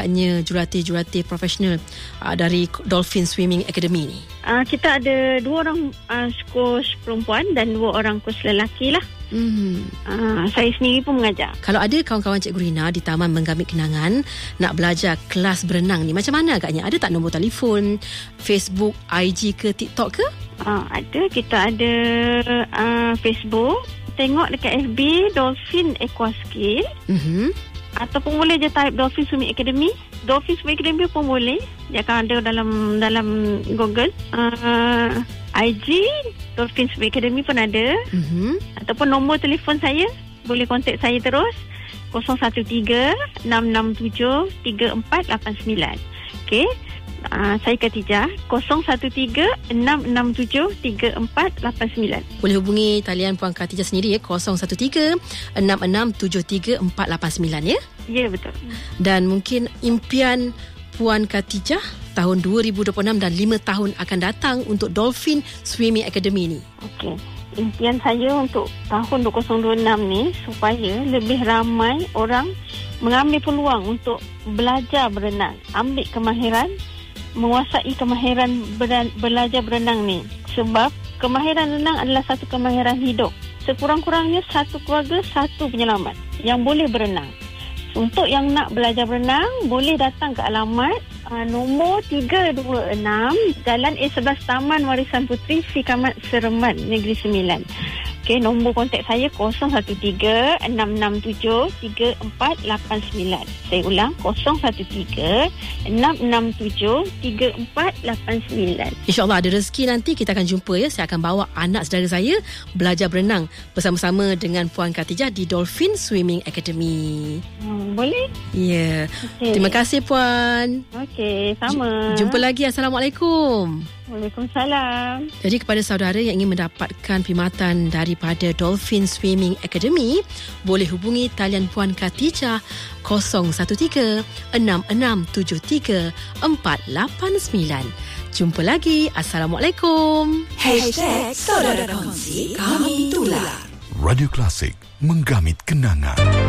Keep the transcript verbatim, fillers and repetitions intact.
Hanya jurulatih-jurulatih profesional uh, dari Dolphin Swimming Academy ni? Uh, kita ada dua orang uh, coach perempuan dan dua orang coach lelaki lah. Mm-hmm. Uh, saya sendiri pun mengajar. Kalau ada kawan-kawan Cikgu Rina di Taman Menggamit Kenangan nak belajar kelas berenang ni, macam mana agaknya? Ada tak nombor telefon, Facebook, I G ke TikTok ke? Uh, ada. Kita ada uh, Facebook. Tengok dekat F B Dolphin Aqua Skill. Mm-hmm. Ataupun boleh je type Dolphin Swimming Academy. Dolphin Swimming Academy pun boleh. Dia akan ada dalam dalam Google. Uh, I G Dolphin Swimming Academy pun ada. Mm-hmm. Ataupun nombor telefon saya, boleh kontak saya terus kosong satu tiga enam enam tujuh tiga empat lapan sembilan. Okey. Uh, saya Khatijah, kosong satu tiga enam enam tujuh tiga empat lapan sembilan. Boleh hubungi talian Puan Khatijah sendiri ya, kosong satu tiga enam enam tujuh tiga empat lapan sembilan ya. Ya, betul. Dan mungkin impian Puan Khatijah tahun dua ribu dua puluh enam dan lima tahun akan datang untuk Dolphin Swimming Academy ni. Okey. Impian saya untuk tahun dua ribu dua puluh enam ni supaya lebih ramai orang mengambil peluang untuk belajar berenang, ambil kemahiran, menguasai kemahiran beran, belajar berenang ni. Sebab kemahiran renang adalah satu kemahiran hidup. Sekurang-kurangnya satu keluarga, satu penyelamat yang boleh berenang. Untuk yang nak belajar berenang, boleh datang ke alamat uh, nombor tiga dua enam Jalan A sebelas Taman Warisan Puteri Sikamat Sereman Negeri Sembilan. Okey, nombor kontak saya kosong satu tiga enam enam tujuh tiga empat lapan sembilan. Saya ulang, kosong satu tiga enam enam tujuh tiga empat lapan sembilan. InsyaAllah ada rezeki nanti kita akan jumpa ya. Saya akan bawa anak saudara saya belajar berenang bersama-sama dengan Puan Khatijah di Dolphin Swimming Academy. Hmm, boleh? Ya. Yeah. Okay. Terima kasih Puan. Okey, sama. Jumpa lagi. Assalamualaikum. Waalaikumsalam. Jadi kepada saudara yang ingin mendapatkan perkhidmatan daripada Dolphin Swimming Academy, boleh hubungi talian Puan Khatijah kosong satu tiga enam enam tujuh tiga empat lapan sembilan. Jumpa lagi. Assalamualaikum. Hashtag Saudara Kongsi, kami tular. Radio Klasik, menggamit kenangan.